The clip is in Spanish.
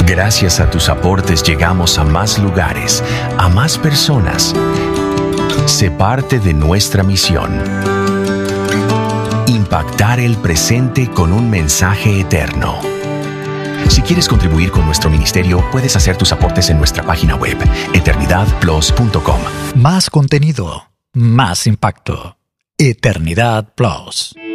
Gracias a tus aportes llegamos a más lugares, a más personas. Sé parte de nuestra misión. Impactar el presente con un mensaje eterno. Si quieres contribuir con nuestro ministerio, puedes hacer tus aportes en nuestra página web, eternidadplus.com. Más contenido, más impacto. Eternidad Plus.